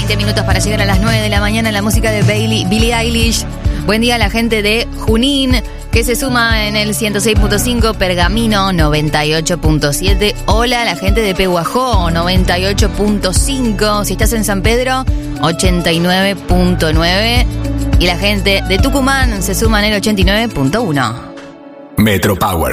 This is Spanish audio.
20 minutos para llegar a las 9 de la mañana. La música de Billie Eilish. Buen día a la gente de Junín, que se suma en el 106.5, Pergamino 98.7. Hola a la gente de Pehuajó 98.5. Si estás en San Pedro, 89.9. Y la gente de Tucumán se suma en el 89.1. Metro Power.